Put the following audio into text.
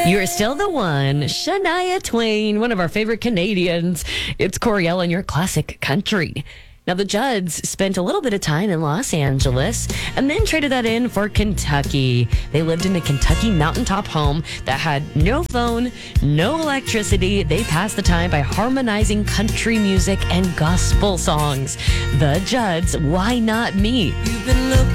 You're still the one, Shania Twain, one of our favorite Canadians. It's Coriel and your classic country. Now, the Judds spent a little bit of time in Los Angeles and then traded that in for Kentucky. They lived in a Kentucky mountaintop home that had no phone, no electricity. They passed the time by harmonizing country music and gospel songs. The Judds, Why Not Me? You've been looking